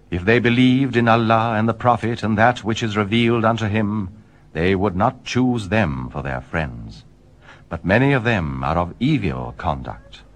If they believed in Allah and the Prophet and that which is revealed unto him, they would not choose them for their friends. But many of them are of evil conduct.